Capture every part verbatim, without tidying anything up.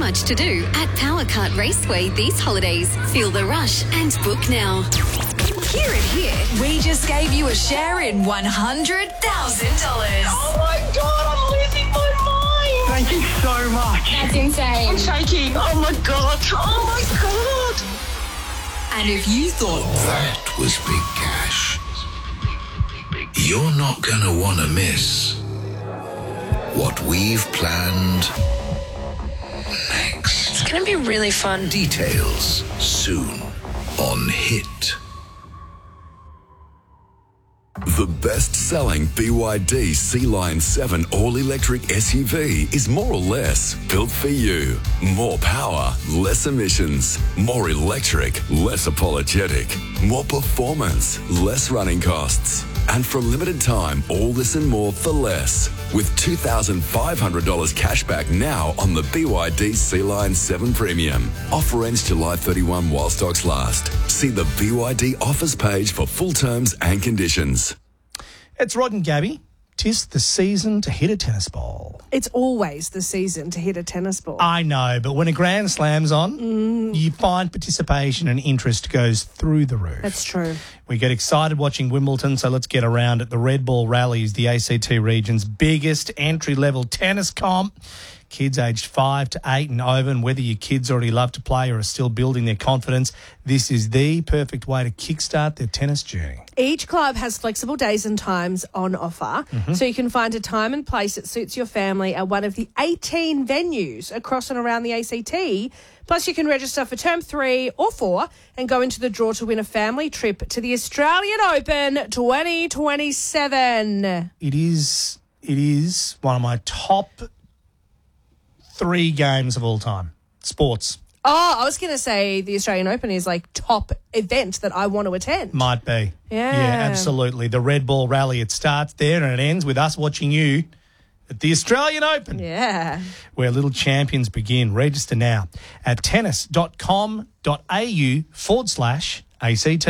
much to do at Powercart Raceway these holidays. Feel the rush and book now. Hear it here. We just gave you a share in one hundred thousand dollars. Oh my God, I'm losing my mind. Thank you so much. That's insane. I'm shaking. Oh my God. Oh my God. And if you thought that was big cash, you're not going to want to miss what we've planned next. It's going to be really fun. Details soon on Hit. The best-selling B Y D Sea Line seven all-electric S U V is more or less built for you. More power, less emissions. More electric, less apologetic. More performance, less running costs. And for a limited time, all this and more for less. With two thousand five hundred dollars cash back now on the B Y D Sea Line seven Premium. Offer ends July thirty-first while stocks last. See the B Y D offers page for full terms and conditions. It's Rod and Gabby. 'Tis the season to hit a tennis ball. It's always the season to hit a tennis ball. I know, but when a Grand Slam's on, mm. you find participation and interest goes through the roof. That's true. We get excited watching Wimbledon, so let's get around it. The Red Ball Rally is the A C T region's biggest entry-level tennis comp. Kids aged five to eight and over, and whether your kids already love to play or are still building their confidence, this is the perfect way to kickstart their tennis journey. Each club has flexible days and times on offer, mm-hmm. so you can find a time and place that suits your family at one of the eighteen venues across and around the A C T. Plus, you can register for term three or four and go into the draw to win a family trip to the Australian Open twenty twenty-seven. It is, it is one of my top three games of all time. Sports. Oh, I was going to say the Australian Open is like top event that I want to attend. Might be. Yeah. Yeah, absolutely. The Red Ball Rally, it starts there and it ends with us watching you at the Australian Open. Yeah. Where little champions begin. Register now at tennis.com.au forward slash ACT.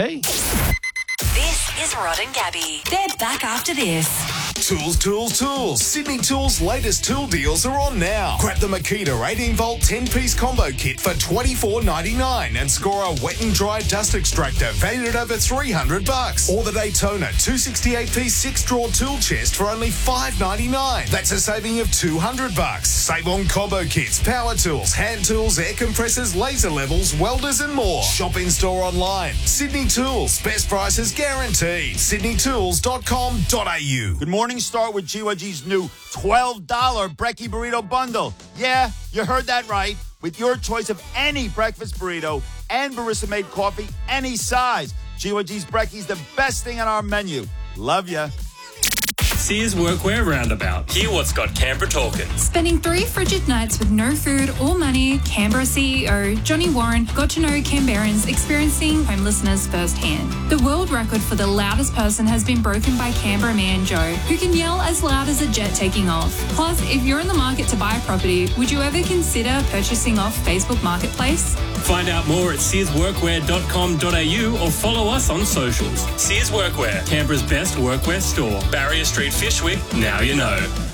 This is Rod and Gabby. They're back after this. Tools, tools, tools. Sydney Tools' latest tool deals are on now. Grab the Makita eighteen volt ten-piece combo kit for twenty-four ninety-nine and score a wet and dry dust extractor valued at over three hundred bucks. Or the Daytona two sixty-eight piece six-drawer tool chest for only five ninety-nine. That's a saving of two hundred bucks. Save on combo kits, power tools, hand tools, air compressors, laser levels, welders and more. Shop in store online. Sydney Tools. Best prices guaranteed. sydney tools dot com dot a u. Good morning. Start with G Y G's new twelve dollars Brekkie Burrito Bundle. Yeah, you heard that right. With your choice of any breakfast burrito and barista-made coffee, any size. G Y G's Brekkie's the best thing on our menu. Love ya. Sears Workwear Roundabout. Hear what's got Canberra talking. Spending three frigid nights with no food or money, Canberra C E O Johnny Warren got to know Canberrans experiencing homelessness firsthand. The world record for the loudest person has been broken by Canberra man Joe, who can yell as loud as a jet taking off. Plus, if you're in the market to buy a property, would you ever consider purchasing off Facebook Marketplace? Find out more at sears workwear dot com dot a u or follow us on socials. Sears Workwear, Canberra's best workwear store. Barrier Street, Fishwick, now you know.